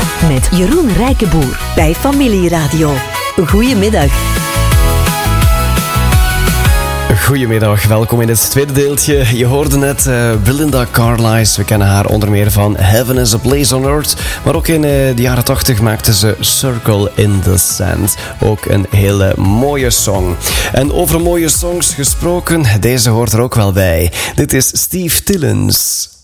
met Jeroen Rijkenboer bij Familieradio. Goedemiddag. Goedemiddag, welkom in het tweede deeltje. Je hoorde net Belinda Carlisle. We kennen haar onder meer van Heaven is a Place on Earth. Maar ook in de jaren 80 maakte ze Circle in the Sand. Ook een hele mooie song. En over mooie songs gesproken, deze hoort er ook wel bij. Dit is Steve Tillens.